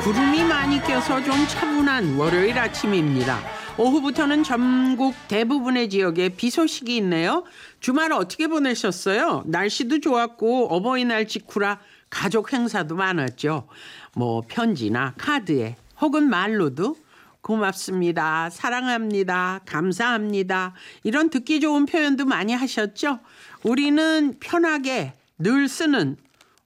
구름이 많이 껴서 좀 차분한 월요일 아침입니다. 오후부터는 전국 대부분의 지역에 비 소식이 있네요. 주말 어떻게 보내셨어요? 날씨도 좋았고 어버이날 직후라 가족 행사도 많았죠. 뭐 편지나 카드에 혹은 말로도 고맙습니다, 사랑합니다, 감사합니다, 이런 듣기 좋은 표현도 많이 하셨죠. 우리는 편하게 늘 쓰는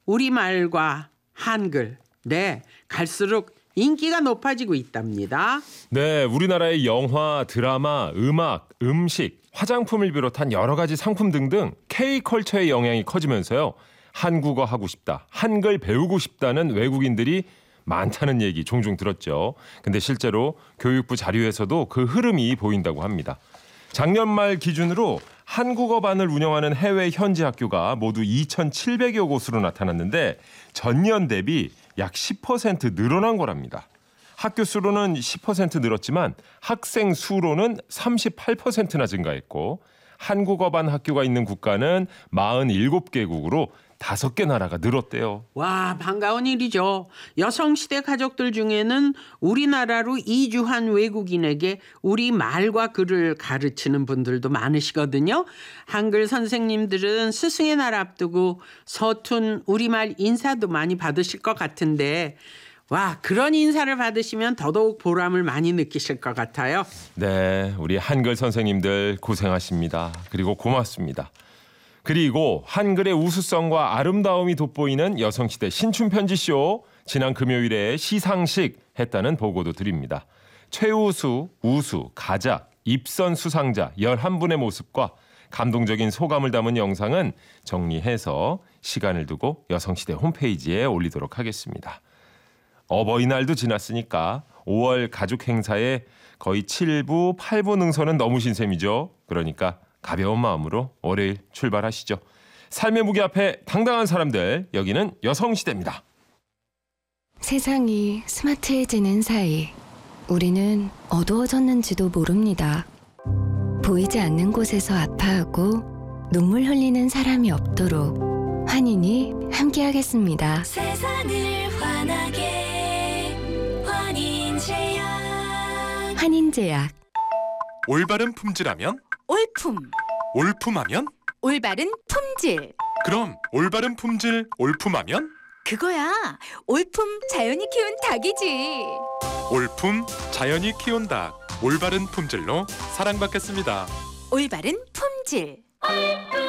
우리말과 한글, 네, 갈수록 인기가 높아지고 있답니다. 네, 우리나라의 영화, 드라마, 음악, 음식, 화장품을 비롯한 여러 가지 상품 등등 K컬처의 영향이 커지면서요. 한국어 하고 싶다, 한글 배우고 싶다는 외국인들이 많다는 얘기 종종 들었죠. 근데 실제로 교육부 자료에서도 그 흐름이 보인다고 합니다. 작년 말 기준으로 한국어반을 운영하는 해외 현지 학교가 모두 2,700여 곳으로 나타났는데 전년 대비 약 10% 늘어난 거랍니다. 학교 수로는 10% 늘었지만 학생 수로는 38%나 증가했고 한국어반 학교가 있는 국가는 47개국으로 5개 나라가 늘었대요. 와, 반가운 일이죠. 여성시대 가족들 중에는 우리나라로 이주한 외국인에게 우리 말과 글을 가르치는 분들도 많으시거든요. 한글 선생님들은 스승의 날 앞두고 서툰 우리말 인사도 많이 받으실 것 같은데, 와, 그런 인사를 받으시면 더더욱 보람을 많이 느끼실 것 같아요. 네, 우리 한글 선생님들 고생하십니다. 그리고 고맙습니다. 그리고 한글의 우수성과 아름다움이 돋보이는 여성시대 신춘편지쇼, 지난 금요일에 시상식 했다는 보고도 드립니다. 최우수, 우수, 가작, 입선 수상자 11분의 모습과 감동적인 소감을 담은 영상은 정리해서 시간을 두고 여성시대 홈페이지에 올리도록 하겠습니다. 어버이날도 지났으니까 5월 가족 행사에 거의 7부, 8부 능선은 넘으신 셈이죠. 그러니까 가벼운 마음으로 월요일 출발하시죠. 삶의 무게 앞에 당당한 사람들, 여기는 여성시대입니다. 세상이 스마트해지는 사이 우리는 어두워졌는지도 모릅니다. 보이지 않는 곳에서 아파하고 눈물 흘리는 사람이 없도록 환인이 함께하겠습니다. 세상을 환하게 환인제약. 환인제약. 올바른 품질하면? 올품. 올품하면? 올바른 품질. 그럼 올바른 품질 올품하면? 그거야. 올품 자연이 키운 닭이지. 올품 자연이 키운 닭. 올바른 품질로 사랑받겠습니다. 올바른 품질. 올품.